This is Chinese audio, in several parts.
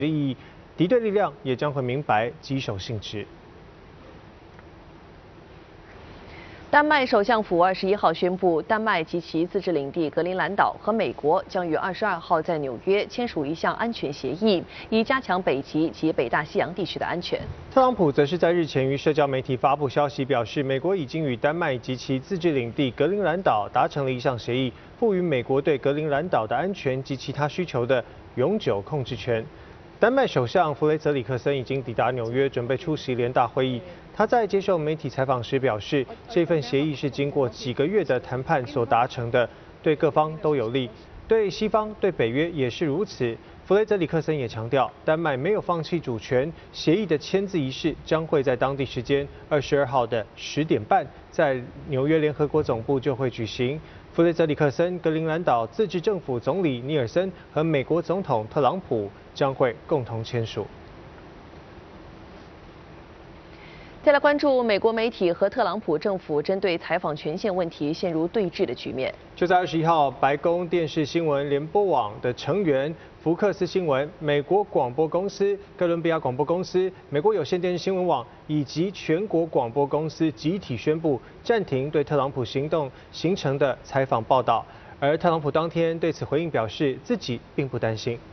意，敌对力量也将会明白棘手性质。 丹麦首相府21号宣布，丹麦及其自治领地格陵兰岛和美国将于22号在纽约签署一项安全协议，以加强北极及北大西洋地区的安全。 特朗普则是在日前于社交媒体发布消息，表示美国已经与丹麦及其自治领地格陵兰岛达成了一项协议，赋予美国对格陵兰岛的安全及其他需求的永久控制权。 丹麦首相弗雷泽里克森已经抵达纽约，准备出席联大会议。他在接受媒体采访时表示，这份协议是经过几个月的谈判所达成的，对各方都有利，对西方、对北约也是如此。弗雷泽里克森也强调，丹麦没有放弃主权，协议的签字仪式将会在当地时间22号的10点半，在纽约联合国总部就会举行。 弗雷泽里克森、格陵兰岛自治政府总理尼尔森和美国总统特朗普将会共同签署。 再来关注美国媒体和特朗普政府针对采访权限问题陷入对峙的局面。 就在21号，白宫电视新闻联播网的成员福克斯新闻、美国广播公司、哥伦比亚广播公司、美国有线电视新闻网以及全国广播公司集体宣布暂停对特朗普行动形成的采访报道。而特朗普当天对此回应表示，自己并不担心。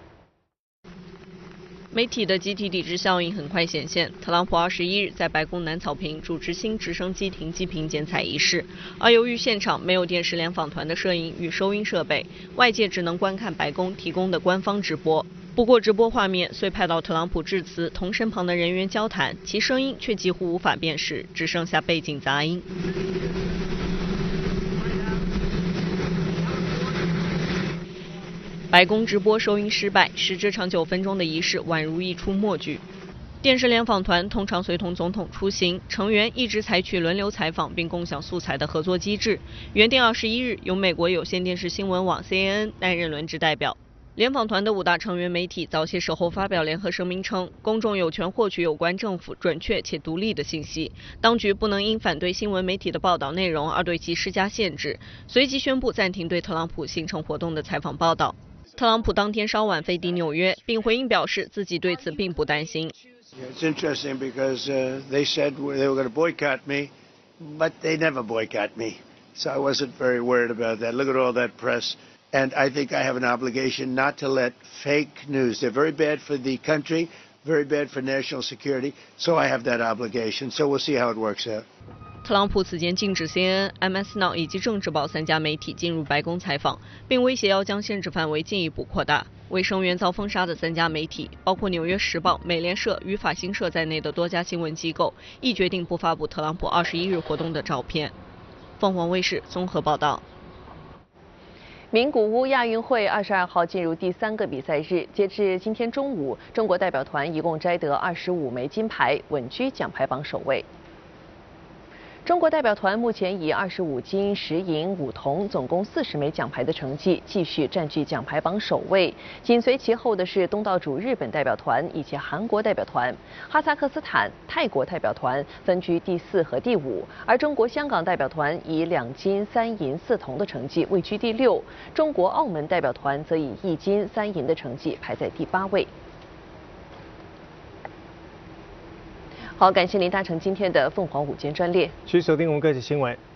媒体的集体抵制效应很快显现。特朗普21日在白宫南草坪主持新直升机停机坪剪彩仪式，而由于现场没有电视联访团的摄影与收音设备，外界只能观看白宫提供的官方直播。不过，直播画面虽拍到特朗普致辞同身旁的人员交谈，其声音却几乎无法辨识，只剩下背景杂音。 白宫直播收音失败，使这场9分钟的仪式宛如一出默剧。电视联访团通常随同总统出行，成员一直采取轮流采访并共享素材的合作机制。原定21日由美国有线电视新闻网 CNN 担任轮值代表。联访团的5大成员媒体早些时候发表联合声明称，公众有权获取有关政府准确且独立的信息，当局不能因反对新闻媒体的报道内容而对其施加限制。随即宣布暂停对特朗普行程活动的采访报道。 特朗普当天稍晚飞抵纽约，并回应表示自己对此并不担心。 It's interesting because they said they were going to boycott me, but they never boycott me, so I wasn't very worried about that. Look at all that press, and I think I have an obligation not to let fake news. They're very bad for the country, very bad for national security. So I have that obligation. So we'll see how it works out. 特朗普此前禁止 CNN、MS Now 以及政治报3家媒体进入白宫采访，并威胁要将限制范围进一步扩大。为声援遭封杀的3家媒体，包括《纽约时报》、美联社与法新社在内的多家新闻机构，亦决定不发布特朗普21日活动的照片。凤凰卫视综合报道。 名古屋亚运会22号进入第3个比赛日，截至今天中午，中国代表团一共摘得25枚金牌，稳居奖牌榜首位。 中国代表团目前以25金、10银、5铜，总共40枚奖牌的成绩，继续占据奖牌榜首位。紧随其后的是东道主日本代表团以及韩国代表团，哈萨克斯坦、泰国代表团分居第4和第5，而中国香港代表团以2金、3银、4铜的成绩位居第6，中国澳门代表团则以1金、3银的成绩排在第8位。 好，感谢您搭乘今天的凤凰午间专列。 继续锁定我们各界新闻。